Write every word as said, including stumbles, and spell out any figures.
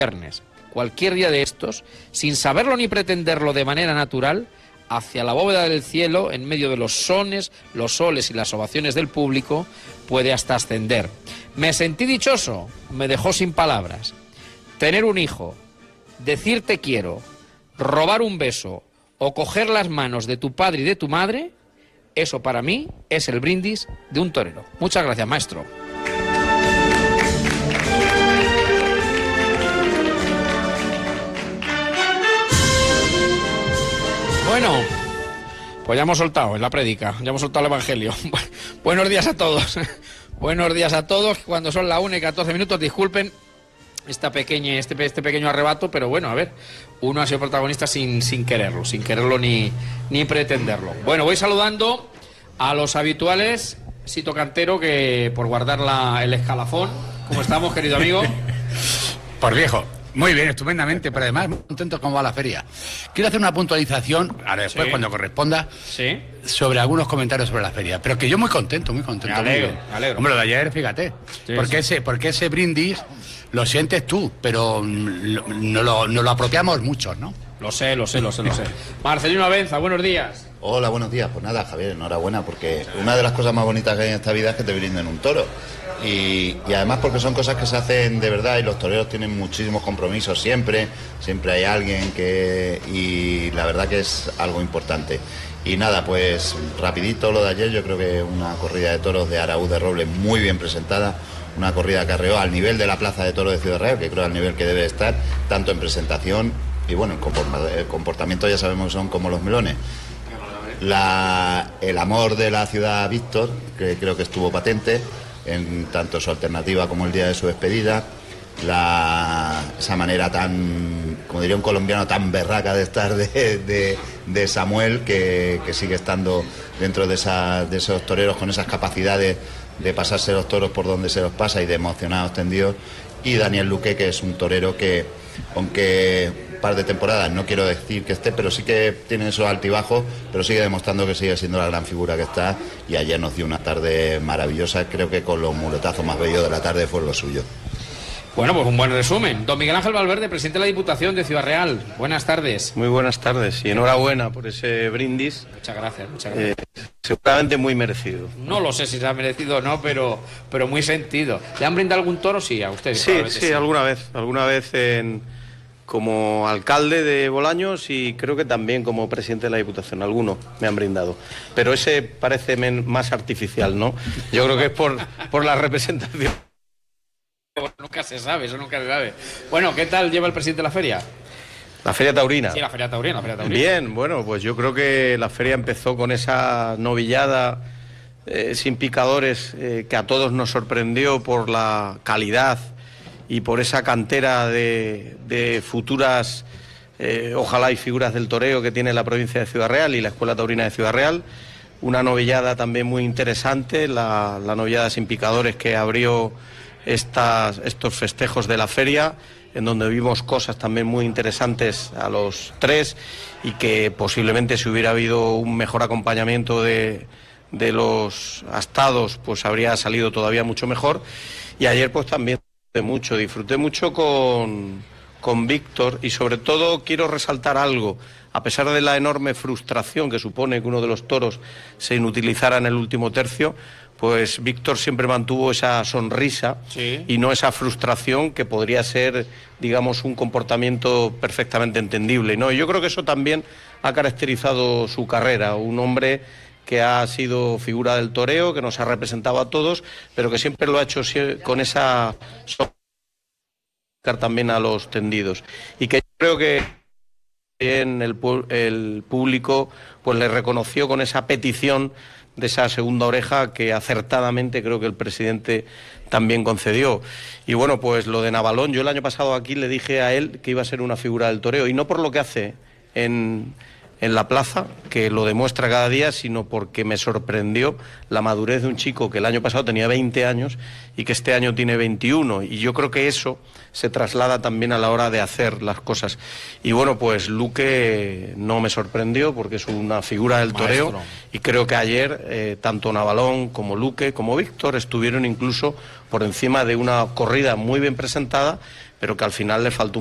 viernes, cualquier día de estos, sin saberlo ni pretenderlo de manera natural, hacia la bóveda del cielo, en medio de los sones, los soles y las ovaciones del público, puede hasta ascender. Me sentí dichoso, me dejó sin palabras. Tener un hijo, decir te quiero, robar un beso o coger las manos de tu padre y de tu madre, eso para mí es el brindis de un torero. Muchas gracias, maestro. Bueno, pues ya hemos soltado en la prédica, ya hemos soltado el evangelio. Buenos días a todos. Buenos días a todos. Cuando son la una y catorce minutos, disculpen esta pequeña, este, este pequeño arrebato, pero bueno, a ver, uno ha sido protagonista sin, sin quererlo, sin quererlo ni, ni pretenderlo. Bueno, voy saludando a los habituales. Sito Cantero, que por guardar la, el escalafón. ¿Cómo estamos, querido amigo? Por viejo. Muy bien, estupendamente, pero además muy contento cómo va la feria. Quiero hacer una puntualización, ahora después, sí, cuando corresponda, sí, sobre algunos comentarios sobre la feria. Pero que yo muy contento, muy contento. Me alegro, muy me alegro. Hombre, lo de ayer, fíjate, sí, porque, sí. Ese, porque ese brindis lo sientes tú, pero no, no, lo, no lo apropiamos muchos, ¿no? Lo sé, lo sé, lo sé, lo sé. Marcelino Abenza, buenos días. Hola, buenos días. Pues nada, Javier, enhorabuena, porque una de las cosas más bonitas que hay en esta vida es que te brinden un toro. Y, y además porque son cosas que se hacen de verdad y los toreros tienen muchísimos compromisos siempre, siempre hay alguien que... y la verdad que es algo importante. Y nada, pues rapidito lo de ayer, yo creo que una corrida de toros de Araúz de Robles muy bien presentada, una corrida que arreó al nivel de la Plaza de Toros de Ciudad Real, que creo al nivel que debe estar, tanto en presentación y bueno, el comportamiento ya sabemos que son como los melones. La, el amor de la ciudad Víctor, que creo que estuvo patente, en tanto su alternativa como el día de su despedida, la, esa manera tan, como diría un colombiano, tan berraca de estar de, de, de Samuel, que, que sigue estando dentro de, esa, de esos toreros con esas capacidades de pasarse los toros por donde se los pasa y de emocionados tendidos, y Daniel Luque, que es un torero que, aunque un par de temporadas, no quiero decir que esté, pero sí que tiene esos altibajos, pero sigue demostrando que sigue siendo la gran figura que está, y ayer nos dio una tarde maravillosa. Creo que con los muletazos más bellos de la tarde fue lo suyo. Bueno, pues un buen resumen. Don Miguel Ángel Valverde, presidente de la Diputación de Ciudad Real. Buenas tardes. Muy buenas tardes y enhorabuena por ese brindis. Muchas gracias, muchas gracias. Eh, seguramente muy merecido. No lo sé si se ha merecido o no, pero, pero muy sentido. ¿Le han brindado algún toro? Sí, a usted. Sí, sí, sí, alguna vez. Alguna vez en, como alcalde de Bolaños y creo que también como presidente de la Diputación. Algunos me han brindado. Pero ese parece más artificial, ¿no? Yo creo que es por, por la representación. Bueno, nunca se sabe, eso nunca se sabe. Bueno, ¿qué tal lleva el presidente de la feria? La Feria Taurina. Sí, la Feria Taurina, la Feria Taurina. Bien, bueno, pues yo creo que la feria empezó con esa novillada eh, sin picadores eh, que a todos nos sorprendió por la calidad y por esa cantera de, de futuras, eh, ojalá y figuras del toreo que tiene la provincia de Ciudad Real y la Escuela Taurina de Ciudad Real. Una novillada también muy interesante, la, la novillada sin picadores que abrió Estas, estos festejos de la feria, en donde vimos cosas también muy interesantes a los tres y que posiblemente si hubiera habido un mejor acompañamiento de, de los astados, pues habría salido todavía mucho mejor. Y ayer pues también disfruté mucho, disfruté mucho con, con Víctor y sobre todo quiero resaltar algo. A pesar de la enorme frustración que supone que uno de los toros se inutilizara en el último tercio, pues Víctor siempre mantuvo esa sonrisa, sí, y no esa frustración que podría ser, digamos, un comportamiento perfectamente entendible, ¿no? Y yo creo que eso también ha caracterizado su carrera, un hombre que ha sido figura del toreo, que nos ha representado a todos, pero que siempre lo ha hecho con esa sonrisa también a los tendidos. Y que yo creo que en el, el público pues le reconoció con esa petición de esa segunda oreja que acertadamente creo que el presidente también concedió. Y bueno, pues lo de Navalón, yo el año pasado aquí le dije a él que iba a ser una figura del toreo, y no por lo que hace en, en la plaza, que lo demuestra cada día, sino porque me sorprendió la madurez de un chico que el año pasado tenía veinte años y que este año tiene veintiuno, y yo creo que eso se traslada también a la hora de hacer las cosas. Y bueno, pues Luque no me sorprendió porque es una figura del toreo. Maestro. Y creo que ayer eh, tanto Navalón como Luque como Víctor estuvieron incluso por encima de una corrida muy bien presentada pero que al final le faltó